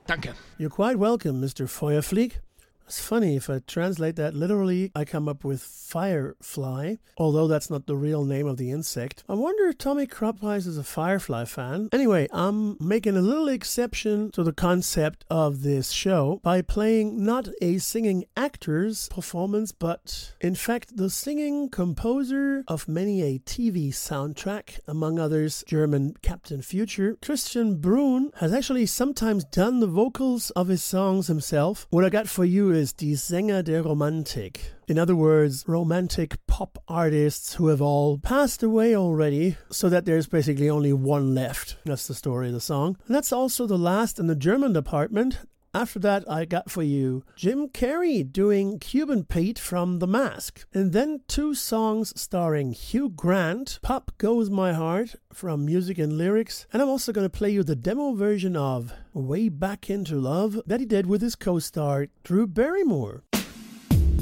Danke. You're quite welcome, Mr. Feuerflieg. It's funny, if I translate that literally, I come up with firefly, although that's not the real name of the insect. I wonder if Tommy Kropweiss is a Firefly fan. Anyway, I'm making a little exception to the concept of this show by playing not a singing actor's performance, but in fact the singing composer of many a TV soundtrack, among others German Captain Future. Christian Brun has actually sometimes done the vocals of his songs himself. What I got for you is Die Sänger der Romantik. In other words, romantic pop artists who have all passed away already, so that there's basically only one left. That's the story of the song. And that's also the last in the German department. After that, I got for you Jim Carrey doing Cuban Pete from The Mask. And then two songs starring Hugh Grant, Pop Goes My Heart from Music and Lyrics. And I'm also going to play you the demo version of Way Back Into Love that he did with his co-star Drew Barrymore.